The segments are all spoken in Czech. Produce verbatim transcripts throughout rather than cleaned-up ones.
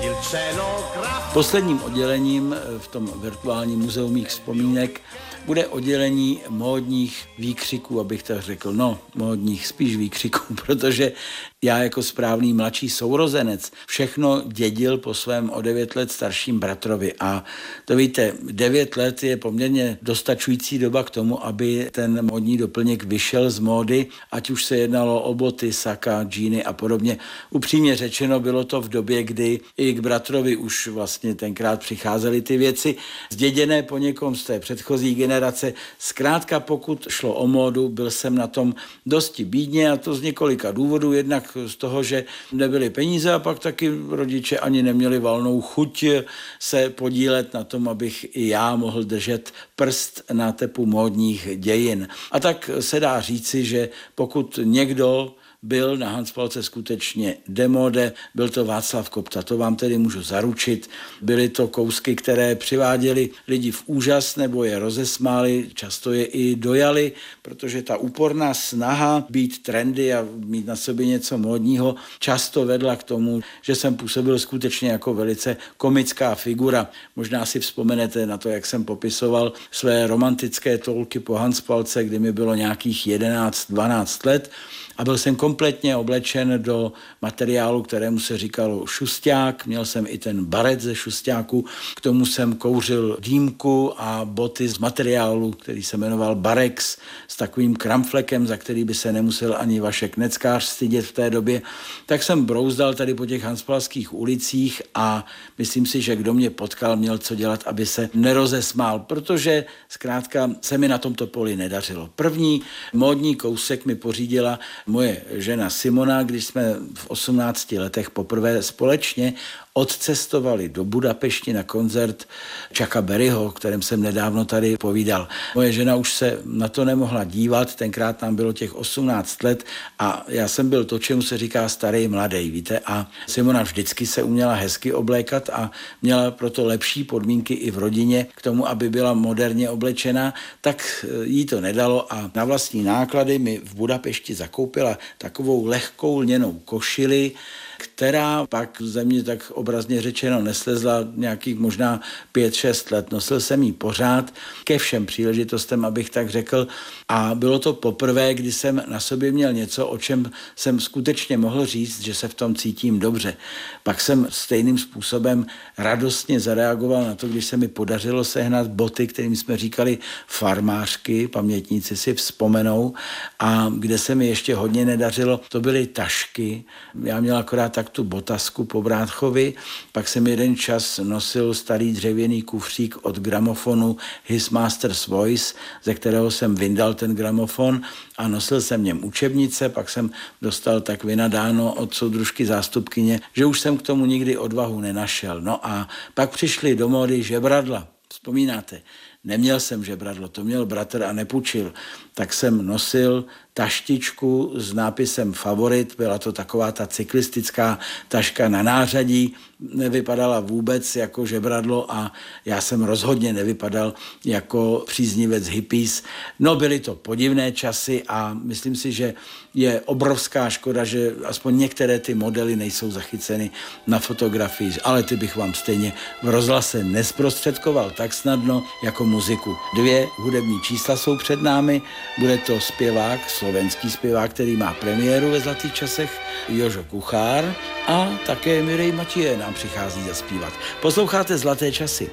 Posledním oddělením v tom virtuálním muzeu mých vzpomínek bude oddělení módních výkřiků, abych tak řekl. No, módních, spíš výkřiků, protože já jako správný mladší sourozenec všechno dědil po svém o devět let starším bratrovi. A to víte, devět let je poměrně dostačující doba k tomu, aby ten módní doplněk vyšel z módy, ať už se jednalo o boty, saka, džíny a podobně. Upřímně řečeno, bylo to v době, kdy i k bratrovi už vlastně tenkrát přicházely ty věci, zděděné po někom z té předchozí generace. Zkrátka, pokud šlo o módu, byl jsem na tom dosti bídně, a to z několika důvodů. Jednak z toho, že nebyly peníze, a pak taky rodiče ani neměli valnou chuť se podílet na tom, abych i já mohl držet prst na tepu módních dějin. A tak se dá říci, že pokud někdo byl na Hanspalce skutečně demode, byl to Václav Kopta, to vám tedy můžu zaručit. Byly to kousky, které přiváděly lidi v úžas nebo je rozesmály, často je i dojali, protože ta úporná snaha být trendy a mít na sobě něco módního často vedla k tomu, že jsem působil skutečně jako velice komická figura. Možná si vzpomenete na to, jak jsem popisoval své romantické tolky po Hanspalce, kdy mi bylo nějakých jedenáct dvanáct let, a byl jsem kompletně oblečen do materiálu, kterému se říkalo šusťák. Měl jsem i ten baret ze šusťáku, k tomu jsem kouřil dýmku a boty z materiálu, který se jmenoval Barex, s takovým kramflekem, za který by se nemusel ani Vašek Neckář stydět v té době. Tak jsem brouzdal tady po těch hanspalských ulicích a myslím si, že kdo mě potkal, měl co dělat, aby se nerozesmál, protože zkrátka se mi na tomto poli nedařilo. První módní kousek mi pořídila moje žena Simona, když jsme v osmnácti letech poprvé společně odcestovali do Budapešti na koncert Chucka Berryho, o kterém jsem nedávno tady povídal. Moje žena už se na to nemohla dívat, tenkrát nám bylo těch osmnáct let a já jsem byl to, čemu se říká starý mladej, víte, a Simona vždycky se uměla hezky oblékat a měla proto lepší podmínky i v rodině k tomu, aby byla moderně oblečená, tak jí to nedalo a na vlastní náklady mi v Budapešti zakoupila takovou lehkou lněnou košili, která pak ze mě tak obrazně řečeno neslezla nějakých možná pět šest let. Nosil jsem ji pořád ke všem příležitostem, abych tak řekl. A bylo to poprvé, kdy jsem na sobě měl něco, o čem jsem skutečně mohl říct, že se v tom cítím dobře. Pak jsem stejným způsobem radostně zareagoval na to, když se mi podařilo sehnat boty, kterým jsme říkali farmářky, pamětníci si vzpomenou, a kde se mi ještě hodně nedařilo, to byly tašky. Já měl akorát tak tu botasku po Brátchovi, pak jsem jeden čas nosil starý dřevěný kufřík od gramofonu His Master's Voice, ze kterého jsem vyndal ten gramofon a nosil jsem v něm učebnice, pak jsem dostal tak vynadáno od soudružky zástupkyně, že už jsem k tomu nikdy odvahu nenašel. No a pak přišly do módy žebradla. Vzpomínáte? Neměl jsem žebradlo, to měl bratr a nepůjčil. Tak jsem nosil taštičku s nápisem Favorit, byla to taková ta cyklistická taška na nářadí, nevypadala vůbec jako žebradlo a já jsem rozhodně nevypadal jako příznivec hippies. No, byly to podivné časy a myslím si, že je obrovská škoda, že aspoň některé ty modely nejsou zachyceny na fotografii, ale ty bych vám stejně v rozhlase nezprostředkoval tak snadno jako muziku. Dvě hudební čísla jsou před námi, bude to zpěvák, slovenský zpěvák, který má premiéru ve Zlatých časech, Jožo Kuchár, a také Mirej Matěje nám přichází zaspívat. Posloucháte Zlaté časy.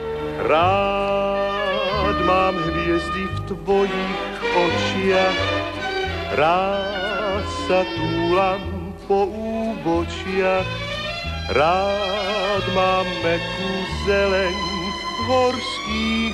Rád mám hvězdy v tvojich očiach, rád sa túlam po úbočiach, rád mám mäkkú zeleň horských